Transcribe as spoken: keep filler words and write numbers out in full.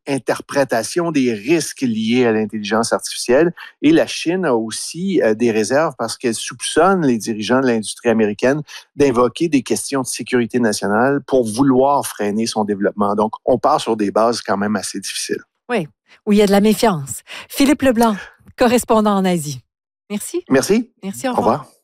interprétation des risques liés à l'intelligence artificielle. Et la Chine a aussi euh, des réserves parce qu'elle soupçonne les dirigeants de l'industrie américaine d'invoquer des questions de sécurité nationale pour vouloir freiner son développement. Donc, on part sur des bases quand même assez difficiles. Oui, où il y a de la méfiance. Philippe Leblanc, correspondant en Asie. Merci. Merci. Merci, au Au revoir. revoir.